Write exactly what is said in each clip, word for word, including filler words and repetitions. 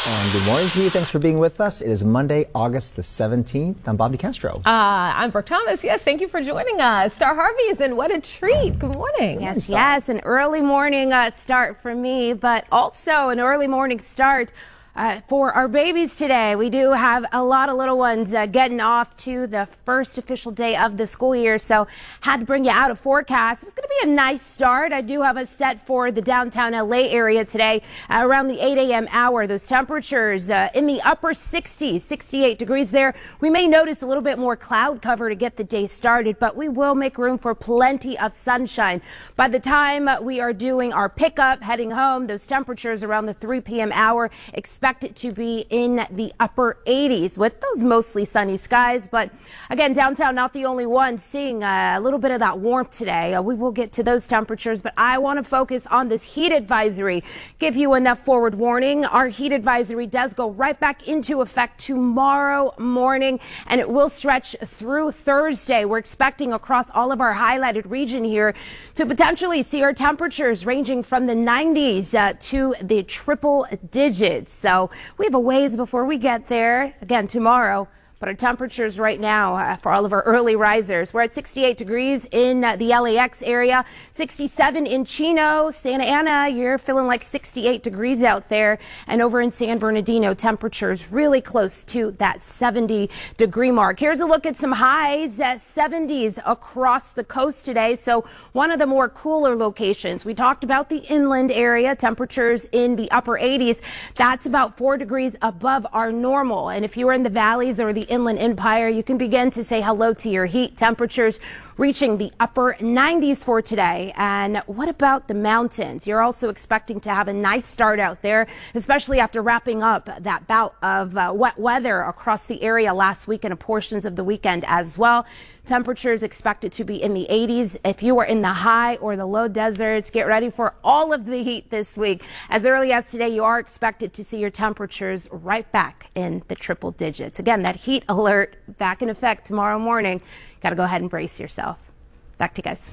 And good morning to you. Thanks for being with us. It is Monday, August the seventeenth. I'm Bob DeCastro. Uh, I'm Brooke Thomas. Yes, thank you for joining us. Star Harvey is in. What a treat. Good morning. Yes, yes, an early morning uh, start for me, but also an early morning start Uh, for our babies today. We do have a lot of little ones uh, getting off to the first official day of the school year, so had to bring you out a forecast. It's going to be a nice start. I do have a set for the downtown L A area today uh, around the eight a.m. hour. Those temperatures uh, in the upper sixties, sixty-eight degrees there. We may notice a little bit more cloud cover to get the day started, but we will make room for plenty of sunshine. By the time we are doing our pickup, heading home, those temperatures around the three p.m. hour expect it to be in the upper eighties with those mostly sunny skies. But again, downtown not the only one seeing a little bit of that warmth today. Uh, we will get to those temperatures, but I want to focus on this heat advisory. Give you enough forward warning. Our heat advisory does go right back into effect tomorrow morning, and it will stretch through Thursday. We're expecting across all of our highlighted region here to potentially see our temperatures ranging from the nineties uh, to the triple digits. So we have a ways before we get there, again, tomorrow. But our temperatures right now uh, for all of our early risers, we're at sixty-eight degrees in uh, the L A X area, sixty-seven in Chino, Santa Ana. You're feeling like sixty-eight degrees out there. And over in San Bernardino, temperatures really close to that seventy degree mark. Here's a look at some highs at seventies across the coast today. So one of the more cooler locations. We talked about the inland area, temperatures in the upper eighties. That's about four degrees above our normal. And if you were in the valleys or the Inland Empire, you can begin to say hello to your heat. Temperatures reaching the upper nineties for today. And what about the mountains? You're also expecting to have a nice start out there, especially after wrapping up that bout of uh, wet weather across the area last week and portions of the weekend as well. Temperatures expected to be in the eighties. If you are in the high or the low deserts, get ready for all of the heat this week. As early as today, you are expected to see your temperatures right back in the triple digits. Again, that heat alert back in effect tomorrow morning. Got to go ahead and brace yourself. Back to you guys.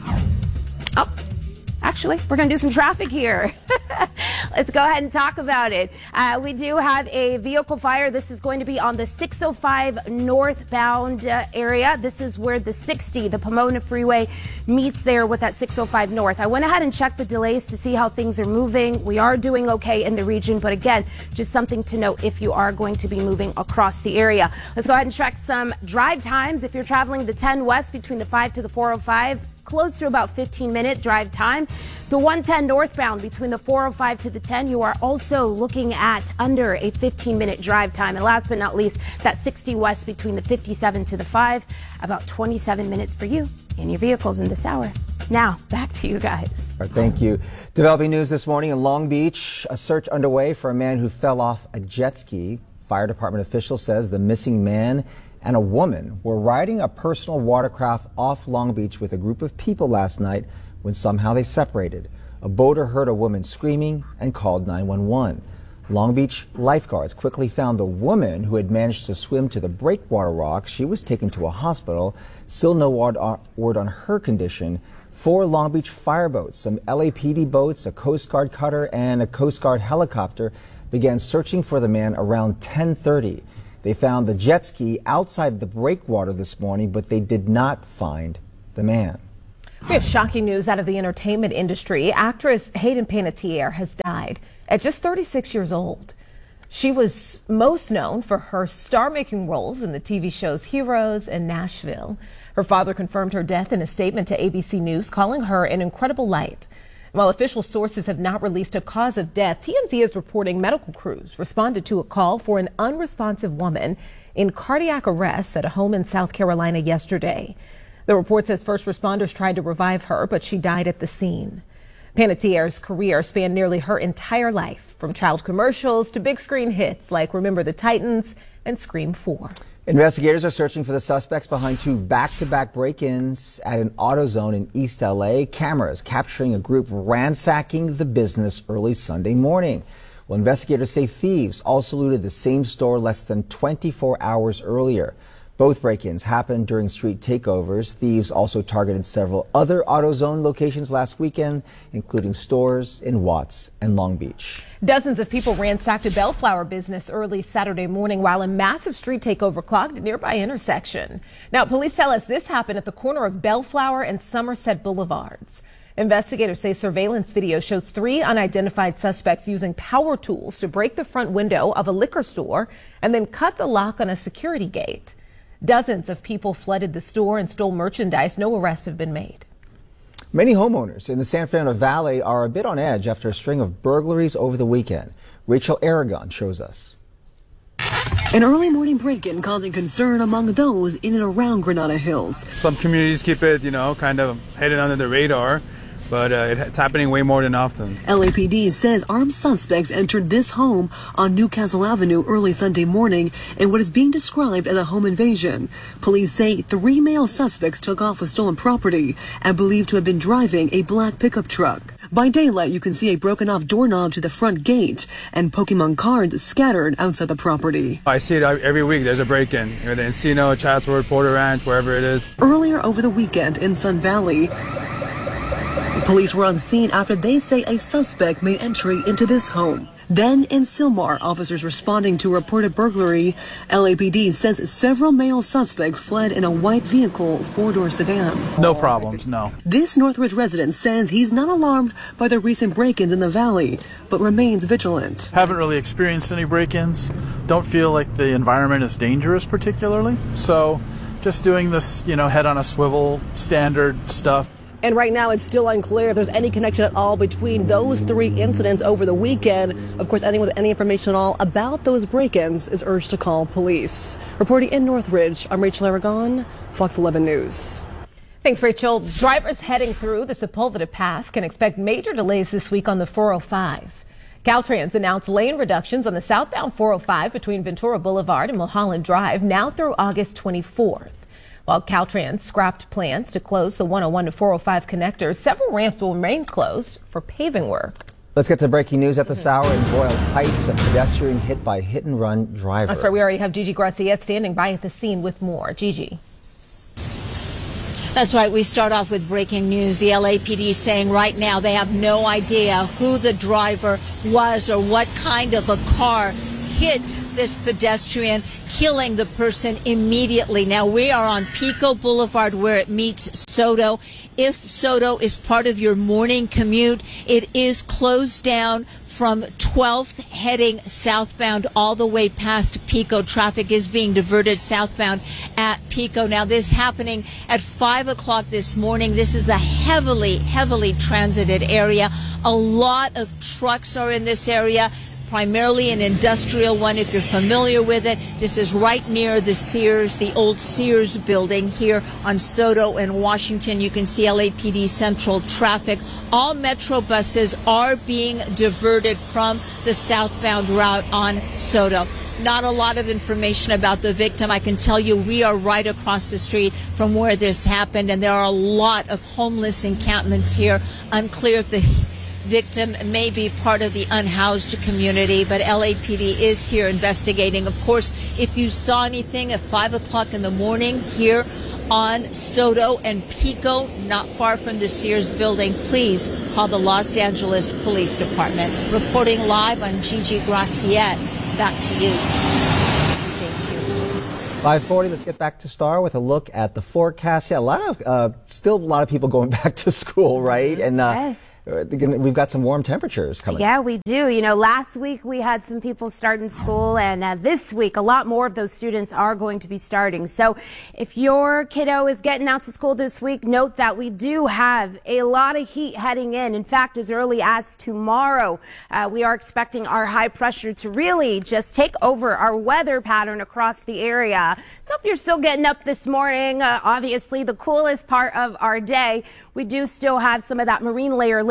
Oh, actually, we're going to do some traffic here. Let's go ahead and talk about it. Uh, we do have a vehicle fire. This is going to be on the six oh five northbound uh, area. This is where the sixty, the Pomona Freeway, meets there with that six oh five north. I went ahead and checked the delays to see how things are moving. We are doing okay in the region, but again, just something to note if you are going to be moving across the area. Let's go ahead and check some drive times. If you're traveling the ten west between the five to the four oh five, close to about fifteen minute drive time. The one ten northbound between the four oh five to the ten, you are also looking at under a fifteen minute drive time. And last but not least, that sixty west between the fifty-seven to the five, about twenty-seven minutes for you in your vehicles in this hour. Now, back to you guys. All right, thank you. Developing news this morning in Long Beach, a search underway for a man who fell off a jet ski. Fire department official says the missing man and a woman were riding a personal watercraft off Long Beach with a group of people last night when somehow they separated. A boater heard a woman screaming and called nine one one. Long Beach lifeguards quickly found the woman who had managed to swim to the breakwater rock. She was taken to a hospital. Still no word on her condition. Four Long Beach fireboats, some L A P D boats, a Coast Guard cutter, and a Coast Guard helicopter began searching for the man around ten thirty. They found the jet ski outside the breakwater this morning, but they did not find the man. We have shocking news out of the entertainment industry. Actress Hayden Panettiere has died at just thirty-six years old. She was most known for her star-making roles in the T V shows Heroes and Nashville. Her father confirmed her death in a statement to A B C News, calling her an incredible light. While official sources have not released a cause of death, T M Z is reporting medical crews responded to a call for an unresponsive woman in cardiac arrest at a home in South Carolina yesterday. The report says first responders tried to revive her, but she died at the scene. Panettiere's career spanned nearly her entire life, from child commercials to big screen hits like Remember the Titans and Scream four. Investigators are searching for the suspects behind two back-to-back break-ins at an AutoZone in East L A. Cameras capturing a group ransacking the business early Sunday morning. Well, investigators say thieves also looted the same store less than twenty-four hours earlier. Both break-ins happened during street takeovers. Thieves also targeted several other AutoZone locations last weekend, including stores in Watts and Long Beach. Dozens of people ransacked a Bellflower business early Saturday morning while a massive street takeover clogged a nearby intersection. Now, police tell us this happened at the corner of Bellflower and Somerset Boulevards. Investigators say surveillance video shows three unidentified suspects using power tools to break the front window of a liquor store and then cut the lock on a security gate. Dozens of people flooded the store and stole merchandise. No arrests have been made. Many homeowners in the San Fernando Valley are a bit on edge after a string of burglaries over the weekend. Rachel Aragon shows us. An early morning break-in causing concern among those in and around Granada Hills. Some communities keep it, you know, kind of hidden under the radar, but uh, it's happening way more than often. L A P D says armed suspects entered this home on Newcastle Avenue early Sunday morning in what is being described as a home invasion. Police say three male suspects took off with stolen property and believed to have been driving a black pickup truck. By daylight, you can see a broken off doorknob to the front gate and Pokemon cards scattered outside the property. I see it every week. There's a break-in. Either Encino, Chatsworth, Porter Ranch, wherever it is. Earlier over the weekend in Sun Valley, police were on scene after they say a suspect made entry into this home. Then in Sylmar, officers responding to a reported burglary. L A P D says several male suspects fled in a white vehicle, four-door sedan. No problems, no. This Northridge resident says he's not alarmed by the recent break-ins in the valley, but remains vigilant. Haven't really experienced any break-ins. Don't feel like the environment is dangerous particularly. So just doing this, you know, head on a swivel, standard stuff. And right now, it's still unclear if there's any connection at all between those three incidents over the weekend. Of course, anyone with any information at all about those break-ins is urged to call police. Reporting in Northridge, I'm Rachel Aragon, Fox eleven News. Thanks, Rachel. Drivers heading through the Sepulveda Pass can expect major delays this week on the four oh five. Caltrans announced lane reductions on the southbound four oh five between Ventura Boulevard and Mulholland Drive now through August twenty-fourth. While Caltrans scrapped plans to close the one oh one to four oh five connectors, several ramps will remain closed for paving work. Let's get to breaking news at the Sour in Boyle Heights. A pedestrian hit by hit-and-run driver. That's right. We already have Gigi Graciette standing by at the scene with more. Gigi. That's right. We start off with breaking news. The L A P D saying right now they have no idea who the driver was or what kind of a car hit this pedestrian, killing the person immediately. Now, we are on Pico Boulevard where it meets Soto. If Soto is part of your morning commute, it is closed down from twelfth heading southbound all the way past Pico. Traffic is being diverted southbound at Pico. Now, this happening at five o'clock this morning. This is a heavily, heavily transited area. A lot of trucks are in this area, primarily an industrial one if you're familiar with it. This is right near the Sears, the old Sears building here on Soto and Washington. You can see L A P D Central traffic. All Metro buses are being diverted from the southbound route on Soto. Not a lot of information about the victim. I can tell you we are right across the street from where this happened, and there are a lot of homeless encampments here. Unclear if the victim may be part of the unhoused community, but L A P D is here investigating. Of course, if you saw anything at five o'clock in the morning here on Soto and Pico, not far from the Sears building, please call the Los Angeles Police Department. Reporting live, I'm Gigi Graciette. Back to you. five forty, let's get back to Star with a look at the forecast. Yeah, a lot of, uh, still a lot of people going back to school, right? And uh, yes. We've got some warm temperatures coming. Yeah, we do. You know, last week we had some people starting school, and uh, this week a lot more of those students are going to be starting. So if your kiddo is getting out to school this week, note that we do have a lot of heat heading in. In fact, as early as tomorrow, uh, we are expecting our high pressure to really just take over our weather pattern across the area. So if you're still getting up this morning, uh, obviously the coolest part of our day, we do still have some of that marine layer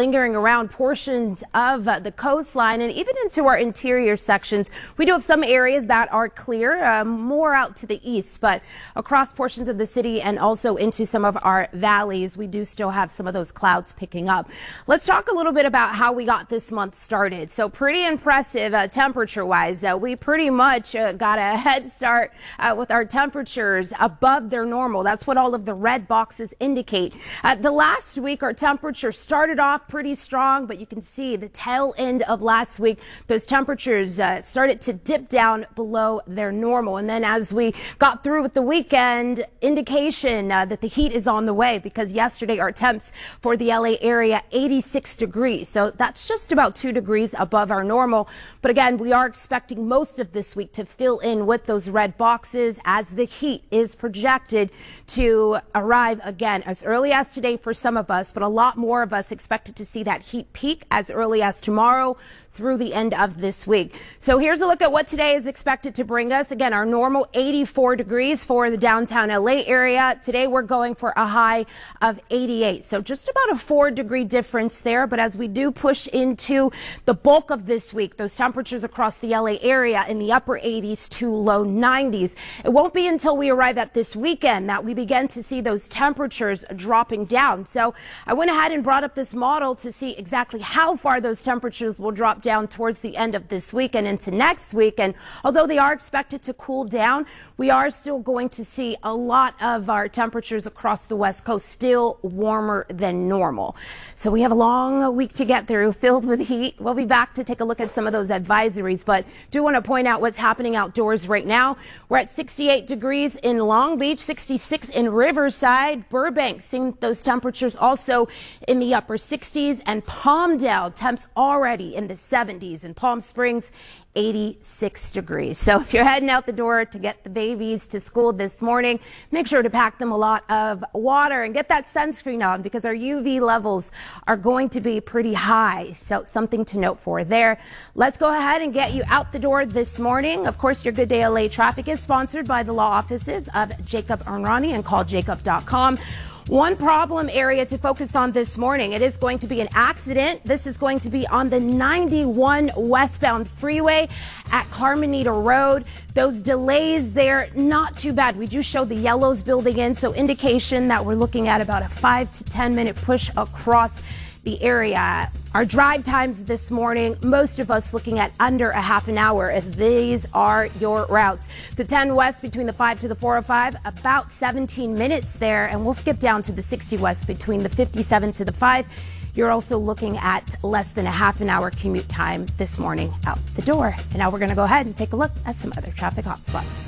lingering around portions of uh, the coastline and even into our interior sections. We do have some areas that are clear, uh, more out to the east, but across portions of the city and also into some of our valleys, we do still have some of those clouds picking up. Let's talk a little bit about how we got this month started. So pretty impressive uh, temperature-wise. Uh, we pretty much uh, got a head start uh, with our temperatures above their normal. That's what all of the red boxes indicate. Uh, the last week, our temperature started off pretty strong, but you can see the tail end of last week, those temperatures uh, started to dip down below their normal. And then as we got through with the weekend, indication uh, that the heat is on the way, because yesterday our temps for the L A area, eighty-six degrees. So that's just about two degrees above our normal. But again, we are expecting most of this week to fill in with those red boxes as the heat is projected to arrive again as early as today for some of us, but a lot more of us expected to see that heat peak as early as tomorrow through the end of this week. So here's a look at what today is expected to bring us. Again, our normal eighty-four degrees for the downtown L A area. Today we're going for a high of eighty-eight. So just about a four degree difference there. But as we do push into the bulk of this week, those temperatures across the L A area in the upper eighties to low nineties. It won't be until we arrive at this weekend that we begin to see those temperatures dropping down. So I went ahead and brought up this model to see exactly how far those temperatures will drop down towards the end of this week and into next week. And although they are expected to cool down, we are still going to see a lot of our temperatures across the West Coast still warmer than normal. So we have a long week to get through filled with heat. We'll be back to take a look at some of those advisories, but do want to point out what's happening outdoors right now. We're at sixty-eight degrees in Long Beach, sixty-six in Riverside, Burbank, seeing those temperatures also in the upper sixties, and Palmdale temps already in the seventies, and Palm Springs eighty-six degrees. So if you're heading out the door to get the babies to school this morning, make sure to pack them a lot of water and get that sunscreen on, because our U V levels are going to be pretty high. So something to note for there. Let's go ahead and get you out the door this morning. Of course, your Good Day L A traffic is sponsored by the law offices of Jacob Arnrani and call jacob dot com. One problem area to focus on this morning, it is going to be an accident. This is going to be on the ninety-one westbound freeway at Carmenita Road. Those delays there, not too bad. We do show the yellows building in, so indication that we're looking at about a five to ten minute push across the area. Our drive times this morning, most of us looking at under a half an hour if these are your routes. The ten west between the five to the four oh five, about seventeen minutes there, and we'll skip down to the sixty west between the fifty-seven to the five. You're also looking at less than a half an hour commute time this morning out the door. And now we're going to go ahead and take a look at some other traffic hotspots.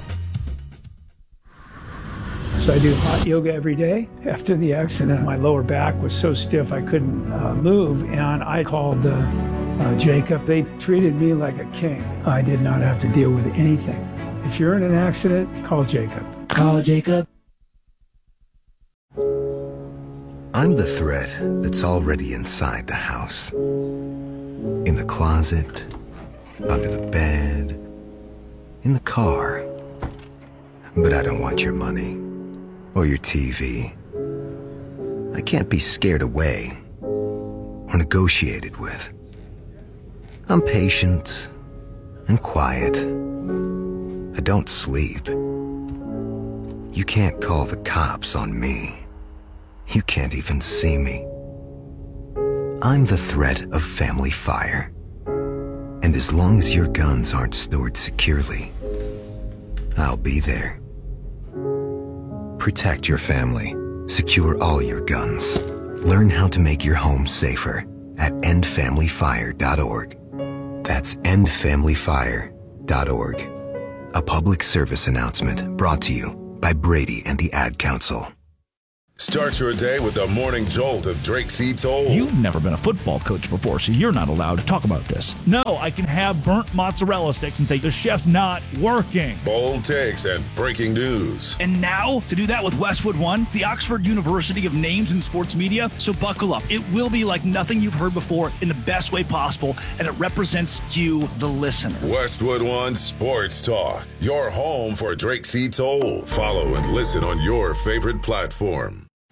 So I do hot yoga every day. After the accident, my lower back was so stiff I couldn't uh, move, and I called uh, uh, Jacob. They treated me like a king. I did not have to deal with anything. If you're in an accident, call Jacob. Call Jacob. I'm the threat that's already inside the house. In the closet, under the bed, in the car. But I don't want your money. Or your T V. I can't be scared away or negotiated with. I'm patient and quiet. I don't sleep. You can't call the cops on me. You can't even see me. I'm the threat of family fire. And as long as your guns aren't stored securely, I'll be there. Protect your family. Secure all your guns. Learn how to make your home safer at end family fire dot org. That's end family fire dot org. A public service announcement brought to you by Brady and the Ad Council. Start your day with the morning jolt of Drake C. Toll. You've never been a football coach before, so you're not allowed to talk about this. No, I can have burnt mozzarella sticks and say the chef's not working. Bold takes and breaking news. And now, to do that with Westwood One, the Oxford University of Names in Sports Media. So buckle up. It will be like nothing you've heard before in the best way possible, and it represents you, the listener. Westwood One Sports Talk, your home for Drake C. Toll. Follow and listen on your favorite platform.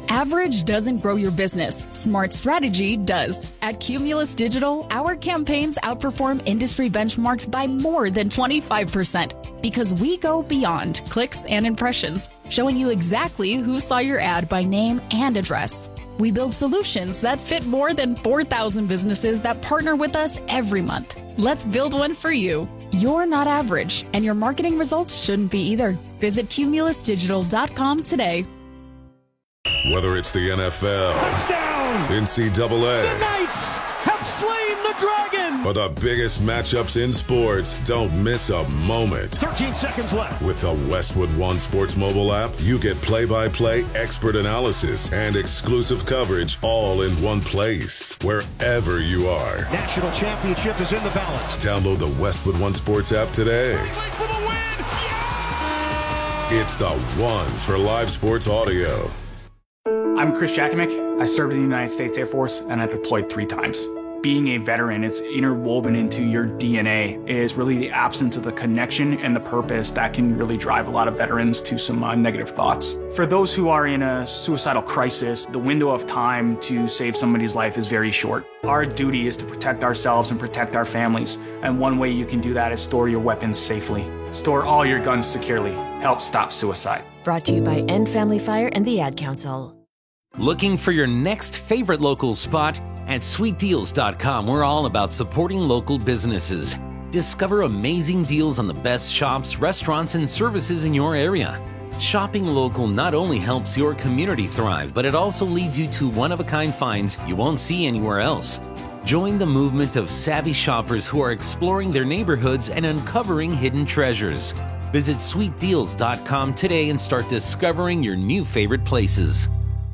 Average doesn't grow your business. Smart strategy does. At Cumulus Digital, our campaigns outperform industry benchmarks by more than twenty-five percent because we go beyond clicks and impressions, showing you exactly who saw your ad by name and address. We build solutions that fit more than four thousand businesses that partner with us every month. Let's build one for you. You're not average, and your marketing results shouldn't be either. Visit cumulus digital dot com today. Whether it's the N F L, touchdown, N C double A, the Knights have slain the dragon, or the biggest matchups in sports, don't miss a moment. thirteen seconds left. With the Westwood One Sports mobile app, you get play-by-play expert analysis and exclusive coverage all in one place, wherever you are. National championship is in the balance. Download the Westwood One Sports app today. For the win. Yeah! It's the one for live sports audio. I'm Chris Jakimick. I served in the United States Air Force and I deployed three times. Being a veteran, it's interwoven into your D N A. It is really the absence of the connection and the purpose that can really drive a lot of veterans to some uh, negative thoughts. For those who are in a suicidal crisis, the window of time to save somebody's life is very short. Our duty is to protect ourselves and protect our families. And one way you can do that is store your weapons safely. Store all your guns securely. Help stop suicide. Brought to you by End Family Fire and the Ad Council. Looking for your next favorite local spot? At sweet deals dot com, we're all about supporting local businesses. Discover amazing deals on the best shops, restaurants, and services in your area. Shopping local not only helps your community thrive, but it also leads you to one-of-a-kind finds you won't see anywhere else. Join the movement of savvy shoppers who are exploring their neighborhoods and uncovering hidden treasures. Visit sweet deals dot com today and start discovering your new favorite places.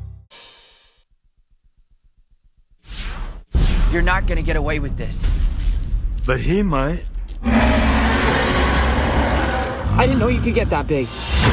You're not gonna get away with this. But he might. I didn't know you could get that big.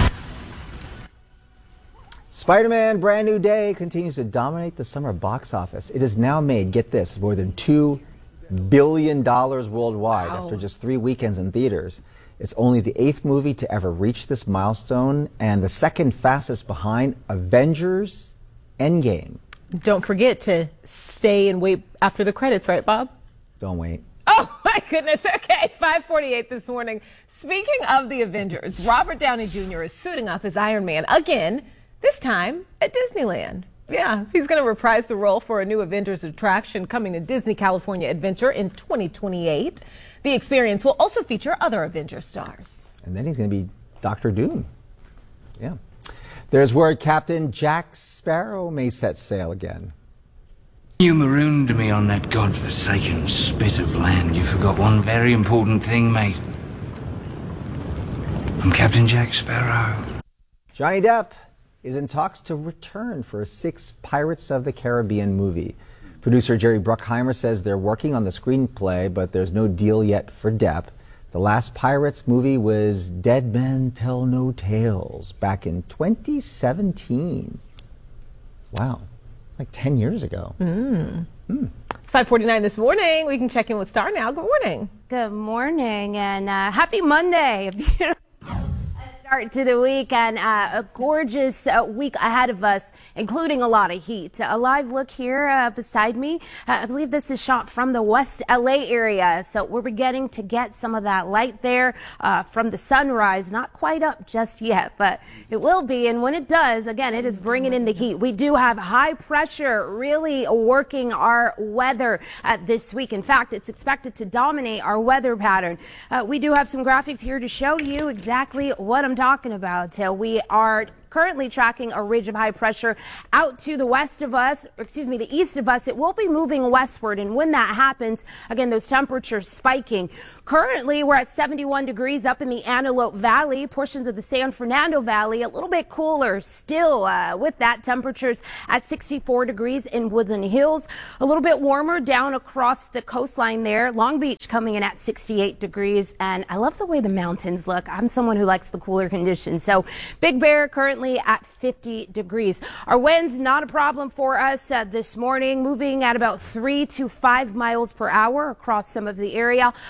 Spider-Man Brand New Day continues to dominate the summer box office. It has now made, get this, more than two billion dollars worldwide wow. after just three weekends in theaters. It's only the eighth movie to ever reach this milestone and the second fastest behind Avengers Endgame. Don't forget to stay and wait after the credits, right, Bob? Don't wait. Oh, my goodness. Okay, five forty-eight this morning. Speaking of the Avengers, Robert Downey Junior is suiting up as Iron Man again, this time at Disneyland. Yeah, he's going to reprise the role for a new Avengers attraction coming to Disney California Adventure in twenty twenty-eight. The experience will also feature other Avengers stars. And then he's going to be Doctor Doom. Yeah. There's word Captain Jack Sparrow may set sail again. You marooned me on that godforsaken spit of land. You forgot one very important thing, mate. I'm Captain Jack Sparrow. Johnny Depp is in talks to return for a sixth Pirates of the Caribbean movie. Producer Jerry Bruckheimer says they're working on the screenplay, but there's no deal yet for Depp. The last Pirates movie was Dead Men Tell No Tales back in twenty seventeen. Wow, like ten years ago. Mm. Mm. It's five forty-nine this morning. We can check in with Star now. Good morning. Good morning and uh, happy Monday. Start to the week and uh, a gorgeous uh, week ahead of us, including a lot of heat. A live look here uh, beside me. Uh, I believe this is shot from the West L A area, so we're beginning to get some of that light there uh, from the sunrise. Not quite up just yet, but it will be. And when it does, again, it is bringing in the heat. We do have high pressure really working our weather uh, this week. In fact, it's expected to dominate our weather pattern. Uh, we do have some graphics here to show you exactly what I'm talking about. Uh, we are currently tracking a ridge of high pressure out to the west of us, or excuse me, the east of us. It will be moving westward, and when that happens, again, those temperatures spiking. Currently, we're at seventy-one degrees up in the Antelope Valley, portions of the San Fernando Valley, a little bit cooler still uh, with that. Temperatures at sixty-four degrees in Woodland Hills, a little bit warmer down across the coastline there. Long Beach coming in at sixty-eight degrees, and I love the way the mountains look. I'm someone who likes the cooler conditions. So Big Bear currently at fifty degrees. Our winds not a problem for us uh, this morning, moving at about three to five miles per hour across some of the area. Up in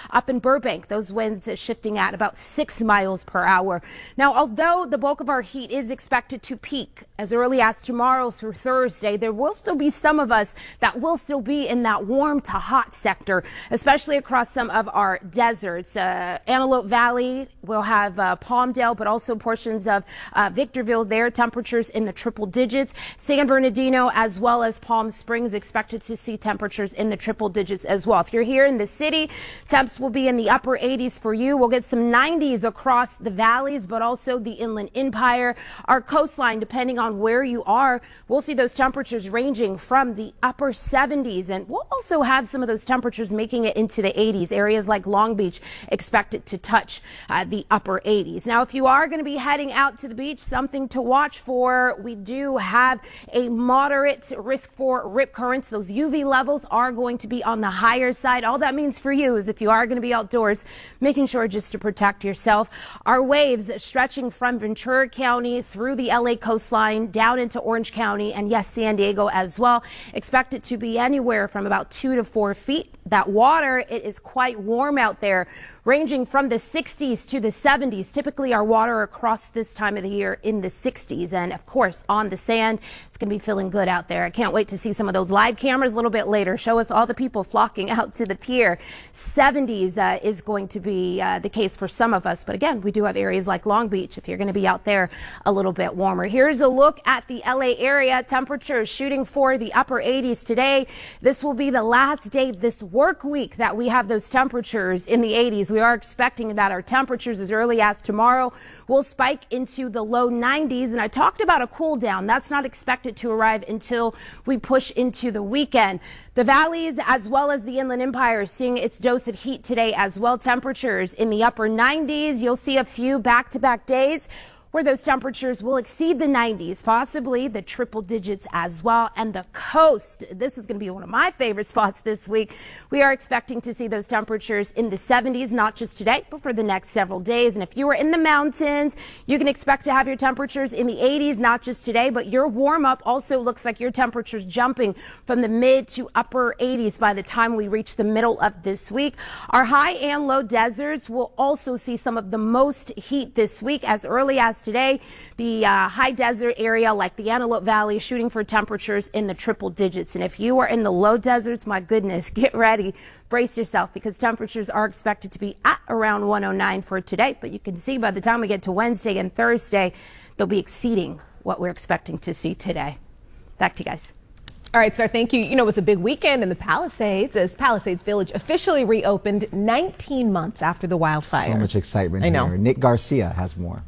Burbank, those winds shifting at about six miles per hour. Now, although the bulk of our heat is expected to peak as early as tomorrow through Thursday, there will still be some of us that will still be in that warm to hot sector, especially across some of our deserts. Uh, Antelope Valley will have uh, Palmdale, but also portions of uh, Victorville there, temperatures in the triple digits. San Bernardino as well as Palm Springs expected to see temperatures in the triple digits as well. If you're here in the city, temps will be in the upper eighties for you. We'll get some nineties across the valleys, but also the Inland Empire. Our coastline, depending on where you are, we'll see those temperatures ranging from the upper seventies, and we'll also have some of those temperatures making it into the eighties. Areas like Long Beach expected to touch uh, the upper eighties. Now, if you are going to be heading out to the beach, something to watch for. We do have a moderate risk for rip currents. Those U V levels are going to be on the higher side. All that means for you is if you are going to be outdoors, making sure just to protect yourself. Our waves stretching from Ventura County through the L A coastline down into Orange County and yes, San Diego as well. Expected to be anywhere from about two to four feet. That water, it is quite warm out there, ranging from the sixties to the seventies. Typically, our water across this time of the year in the sixties. And of course, on the sand, it's going to be feeling good out there. I can't wait to see some of those live cameras a little bit later. Show us all the people flocking out to the pier. seventies uh, is going to be uh, the case for some of us. But again, we do have areas like Long Beach if you're going to be out there a little bit warmer. Here's a look at the L A area. Temperatures shooting for the upper eighties today. This will be the last day this work week that we have those temperatures in the eighties. We are expecting that our temperatures as early as tomorrow will spike into the low nineties. And I talked about a cool down. That's not expected to arrive until we push into the weekend. The valleys as well as the Inland Empire is seeing its dose of heat today as well. Temperatures in the upper nineties. You'll see a few back-to-back days where those temperatures will exceed the nineties, possibly the triple digits as well. And the coast, this is going to be one of my favorite spots this week. We are expecting to see those temperatures in the seventies, not just today, but for the next several days. And if you are in the mountains, you can expect to have your temperatures in the eighties, not just today, but your warm up also looks like your temperatures jumping from the mid to upper eighties by the time we reach the middle of this week. Our high and low deserts will also see some of the most heat this week as early as today. The uh, high desert area like the Antelope Valley shooting for temperatures in the triple digits. And if you are in the low deserts, my goodness, get ready. Brace yourself because temperatures are expected to be at around one oh nine for today. But you can see by the time we get to Wednesday and Thursday, they'll be exceeding what we're expecting to see today. Back to you guys. All right, sir, thank you. You know, it was a big weekend in the Palisades as Palisades Village officially reopened nineteen months after the wildfires. So much excitement I know. here. Nick Garcia has more.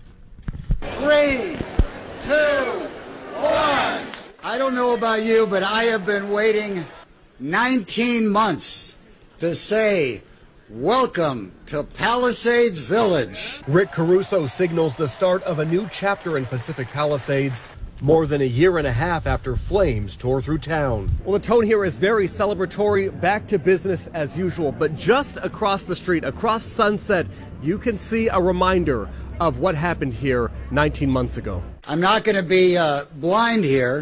Three, two, one. I don't know about you, but I have been waiting nineteen months to say, welcome to Palisades Village. Rick Caruso signals the start of a new chapter in Pacific Palisades more than a year and a half after flames tore through town. Well, the tone here is very celebratory, back to business as usual. But just across the street, across Sunset, you can see a reminder of what happened here nineteen months ago. I'm not going to be uh, blind here.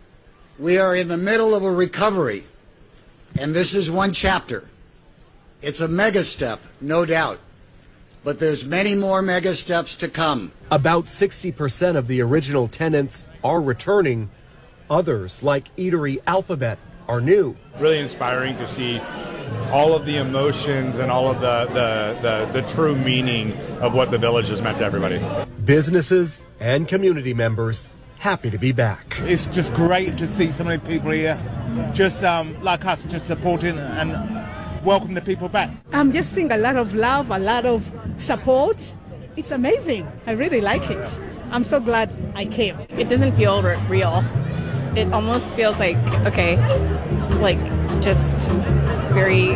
We are in the middle of a recovery, and this is one chapter. It's a mega step, no doubt, but there's many more mega steps to come. About sixty percent of the original tenants are returning. Others, like Eatery Alphabet, are new. Really inspiring to see all of the emotions and all of the, the, the, the true meaning of what the village has meant to everybody. Businesses and community members happy to be back. It's just great to see so many people here, just um, like us, just supporting and welcome the people back. I'm just seeing a lot of love, a lot of support. It's amazing. I really like it. I'm so glad I came. It doesn't feel r- real. It almost feels like, okay, like just very,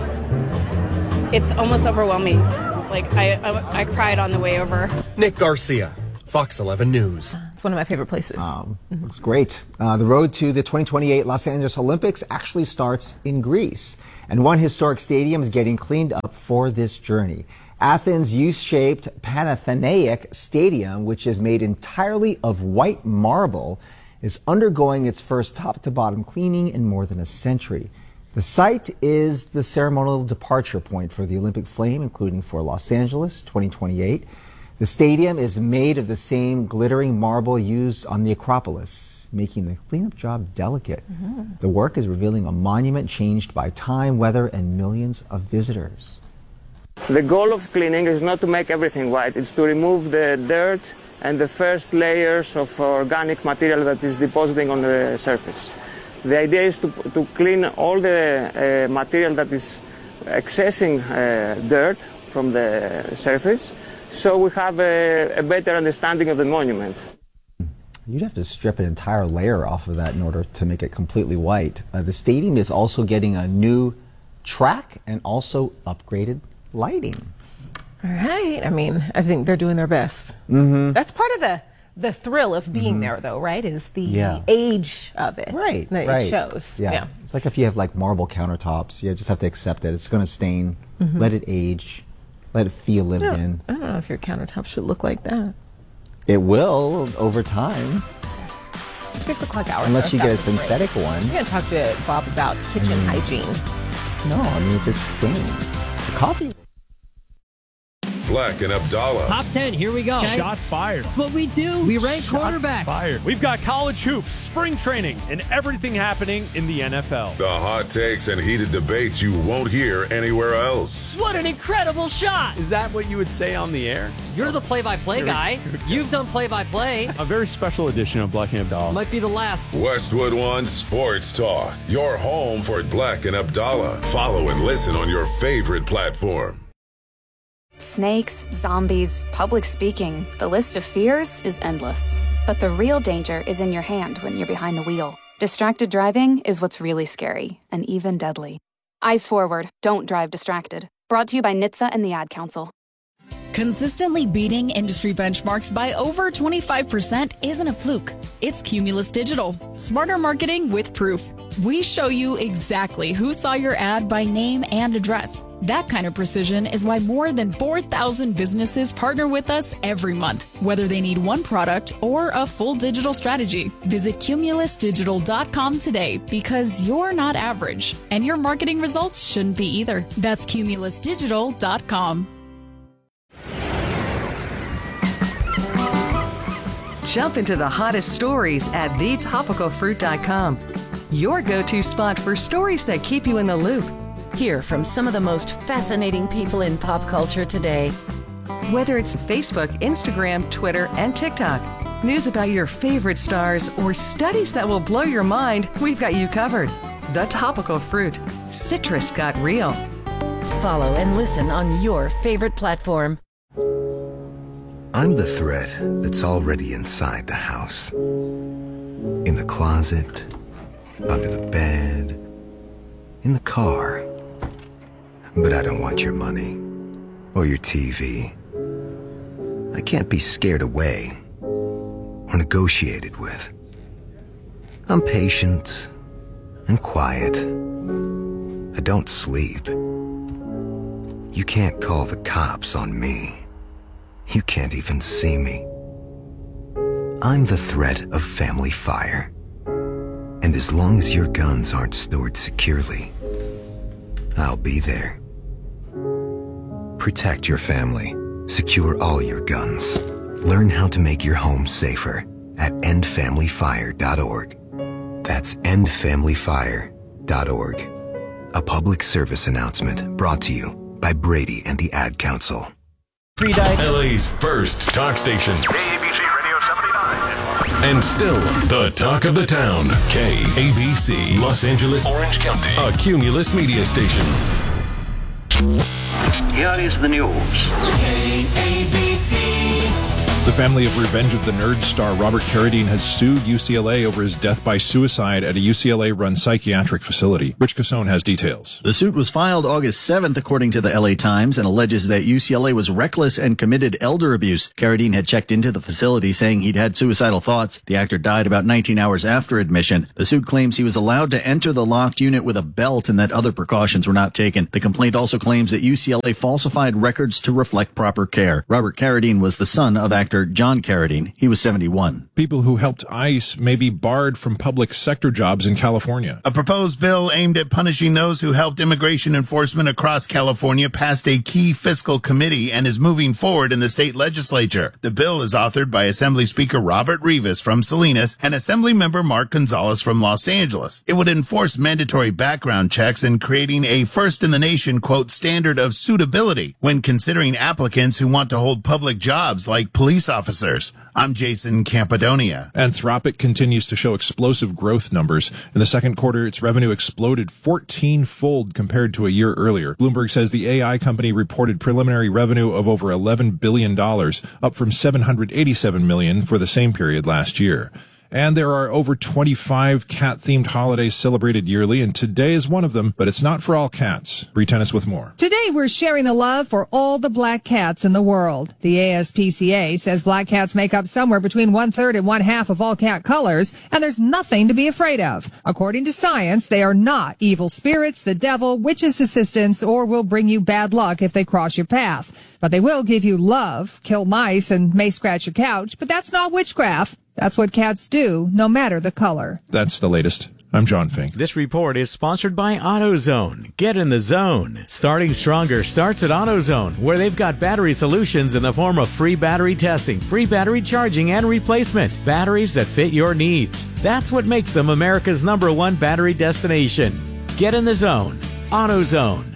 it's almost overwhelming. Like I, I, I cried on the way over. Nick Garcia, Fox eleven News. It's one of my favorite places. Um, looks great. Uh, the road to the twenty twenty-eight Los Angeles Olympics actually starts in Greece. And one historic stadium is getting cleaned up for this journey. Athens' U-shaped Panathenaic Stadium, which is made entirely of white marble, is undergoing its first top-to-bottom cleaning in more than a century. The site is the ceremonial departure point for the Olympic flame, including for Los Angeles twenty twenty-eight. The stadium is made of the same glittering marble used on the Acropolis, making the cleanup job delicate. Mm-hmm. The work is revealing a monument changed by time, weather, and millions of visitors. The goal of cleaning is not to make everything white, it's to remove the dirt and the first layers of organic material that is depositing on the surface. The idea is to, to clean all the uh, material that is accessing uh, dirt from the surface, so we have a, a better understanding of the monument. You'd have to strip an entire layer off of that in order to make it completely white. Uh, the stadium is also getting a new track and also upgraded lighting. All right. I mean, I think they're doing their best. Mm-hmm. That's part of the the thrill of being mm-hmm. there, though, right? Is the yeah. age of it. Right. That right. it shows. Yeah. yeah. It's like if you have like marble countertops, you just have to accept it. It's going to stain. Mm-hmm. Let it age. Let it feel lived I in. I don't know if your countertop should look like that. It will over time. Six o'clock hour. Unless you get a synthetic break. one. You're going to talk to Bob about kitchen mm. hygiene. No, I mean, it just stains. The coffee. Black and Abdallah. Top ten, here we go. Okay. Shots fired. That's what we do. We rank Shots quarterbacks. Fired. We've got college hoops, spring training, and everything happening in the N F L. The hot takes and heated debates you won't hear anywhere else. What an incredible shot. Is that what you would say on the air? You're the play-by-play guy. You've done play-by-play. A very special edition of Black and Abdallah. Might be the last. Westwood One Sports Talk. Your home for Black and Abdallah. Follow and listen on your favorite platform. Snakes, zombies, public speaking. The list of fears is endless. But the real danger is in your hand when you're behind the wheel. Distracted driving is what's really scary and even deadly. Eyes forward. Don't drive distracted. Brought to you by N H T S A and the Ad Council. Consistently beating industry benchmarks by over twenty-five percent isn't a fluke. It's Cumulus Digital. Smarter marketing with proof. We show you exactly who saw your ad by name and address. That kind of precision is why more than four thousand businesses partner with us every month, whether they need one product or a full digital strategy. Visit cumulus digital dot com today because you're not average, and your marketing results shouldn't be either. That's cumulus digital dot com. Jump into the hottest stories at the topical fruit dot com. Your go-to spot for stories that keep you in the loop. Hear from some of the most fascinating people in pop culture today. Whether it's Facebook, Instagram, Twitter, and TikTok, news about your favorite stars, or studies that will blow your mind, we've got you covered. The Topical Fruit. Citrus got real. Follow and listen on your favorite platform. I'm the thread that's already inside the house. In the closet, under the bed, in the car. But I don't want your money or your T V. I can't be scared away or negotiated with. I'm patient and quiet. I don't sleep. You can't call the cops on me. You can't even see me. I'm the threat of family fire. And as long as your guns aren't stored securely, I'll be there. Protect your family. Secure all your guns. Learn how to make your home safer at end family fire dot org. That's end family fire dot org. A public service announcement brought to you by Brady and the Ad Council. L A's first talk station. K A B C Radio seventy-nine. And still the talk of the town. K A B C, Los Angeles, Orange County. A Cumulus media station. Here is the news. K A B C. The family of Revenge of the Nerds star Robert Carradine has sued U C L A over his death by suicide at a U C L A-run psychiatric facility. Rich Casone has details. The suit was filed August seventh, according to the L A Times, and alleges that U C L A was reckless and committed elder abuse. Carradine had checked into the facility saying he'd had suicidal thoughts. The actor died about nineteen hours after admission. The suit claims he was allowed to enter the locked unit with a belt and that other precautions were not taken. The complaint also claims that U C L A falsified records to reflect proper care. Robert Carradine was the son of actor senator John Carradine. He was seventy-one. People who helped ICE may be barred from public sector jobs in California. A proposed bill aimed at punishing those who helped immigration enforcement across California passed a key fiscal committee and is moving forward in the state legislature. The bill is authored by Assembly Speaker Robert Rivas from Salinas and Assembly Member Mark Gonzalez from Los Angeles. It would enforce mandatory background checks and creating a first-in-the-nation, quote, standard of suitability when considering applicants who want to hold public jobs like police officers. I'm Jason Campodonia. Anthropic continues to show explosive growth numbers. In the second quarter, its revenue exploded fourteen-fold compared to a year earlier. Bloomberg says the A I company reported preliminary revenue of over eleven billion dollars, up from seven hundred eighty-seven million dollars for the same period last year. And there are over twenty-five cat-themed holidays celebrated yearly, and today is one of them, but it's not for all cats. Bree Tennis with more. Today, we're sharing the love for all the black cats in the world. The A S P C A says black cats make up somewhere between one-third and one-half of all cat colors, and there's nothing to be afraid of. According to science, they are not evil spirits, the devil, witches' assistants, or will bring you bad luck if they cross your path. But they will give you love, kill mice, and may scratch your couch, but that's not witchcraft. That's what cats do, no matter the color. That's the latest. I'm John Fink. This report is sponsored by AutoZone. Get in the zone. Starting Stronger starts at AutoZone, where they've got battery solutions in the form of free battery testing, free battery charging, and replacement. Batteries that fit your needs. That's what makes them America's number one battery destination. Get in the zone. AutoZone.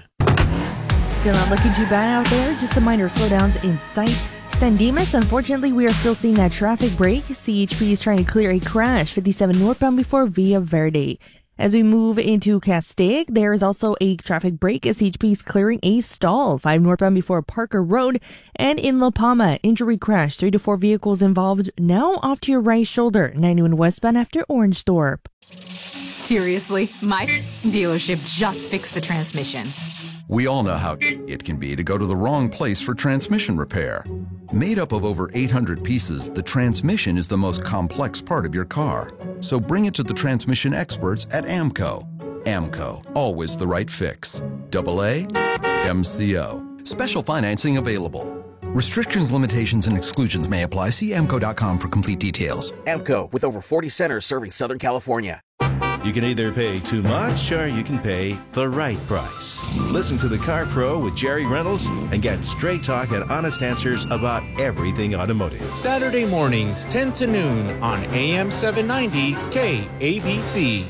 Still not looking too bad out there. Just some minor slowdowns in sight. San Dimas, unfortunately, we are still seeing that traffic break. C H P is trying to clear a crash, fifty-seven northbound before Villa Verde. As we move into Castaic, there is also a traffic break as C H P is clearing a stall, five northbound before Parker Road. And in La Palma, injury crash, three to four vehicles involved, now off to your right shoulder, ninety-one westbound after Orangethorpe. Seriously, my dealership just fixed the transmission. We all know how it can be to go to the wrong place for transmission repair. Made up of over eight hundred pieces, the transmission is the most complex part of your car. So bring it to the transmission experts at AMCO. AMCO, always the right fix. Double A, M C O. Special financing available. Restrictions, limitations, and exclusions may apply. See A M C O dot com for complete details. AMCO, with over forty centers serving Southern California. You can either pay too much or you can pay the right price. Listen to The Car Pro with Jerry Reynolds and get straight talk and honest answers about everything automotive. Saturday mornings, ten to noon on A M seven ninety K A B C.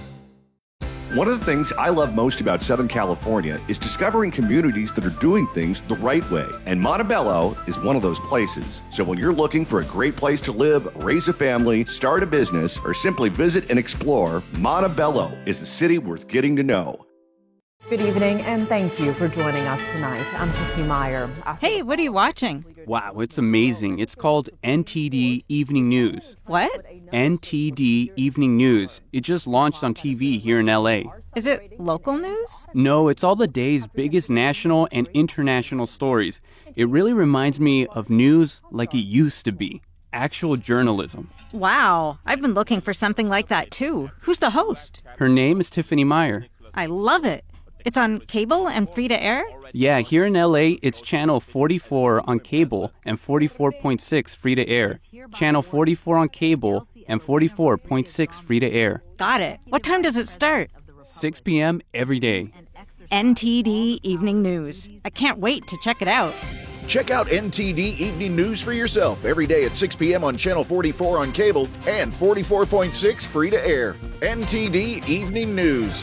One of the things I love most about Southern California is discovering communities that are doing things the right way. And Montebello is one of those places. So when you're looking for a great place to live, raise a family, start a business, or simply visit and explore, Montebello is a city worth getting to know. Good evening, and thank you for joining us tonight. I'm Tiffany Meyer. Hey, what are you watching? Wow, it's amazing. It's called N T D Evening News. What? N T D Evening News. It just launched on T V here in L A. Is it local news? No, it's all the day's biggest national and international stories. It really reminds me of news like it used to be. Actual journalism. Wow, I've been looking for something like that too. Who's the host? Her name is Tiffany Meyer. I love it. It's on cable and free to air? Yeah, here in L A, it's channel forty-four on cable and forty-four point six free to air. Channel forty-four on cable and forty-four point six free to air. Got it. What time does it start? six p.m. every day. N T D Evening News. I can't wait to check it out. Check out N T D Evening News for yourself every day at six p.m. on Channel forty-four on cable and forty-four point six free to air. N T D Evening News.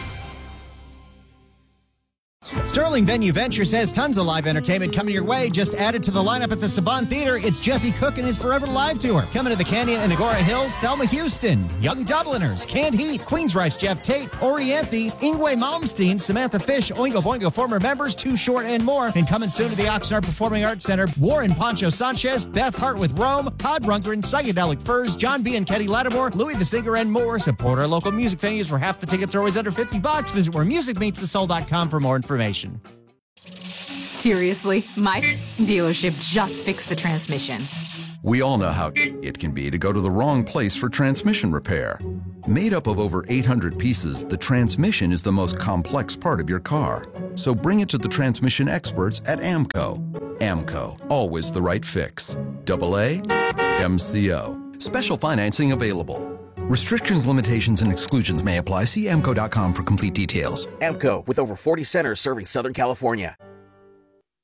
Sterling Venue Venture says tons of live entertainment coming your way. Just added to the lineup at the Saban Theater, it's Jesse Cook and his Forever Live Tour. Coming to the Canyon and Agora Hills, Thelma Houston, Young Dubliners, Canned Heat, Queensryche Jeff Tate, Orianthi, Ingwe Malmsteen, Samantha Fish, Oingo Boingo former members, Too Short, and more. And coming soon to the Oxnard Performing Arts Center, Warren Poncho Sanchez, Beth Hart with Rome, Todd Rundgren, Psychedelic Furs, John B. and Ketty Lattimore, Louis the Singer, and more. Support our local music venues where half the tickets are always under fifty bucks. Visit where music meets the soul dot com for more information. Seriously, my dealership just fixed the transmission. We all know how it can be to go to the wrong place for transmission repair. Made up of over eight hundred pieces, the transmission is the most complex part of your car. So bring it to the transmission experts at AMCO. AMCO, always the right fix. Double A M C O. Special financing available. Restrictions, limitations, and exclusions may apply. See A M C O dot com for complete details. AMCO, with over forty centers serving Southern California.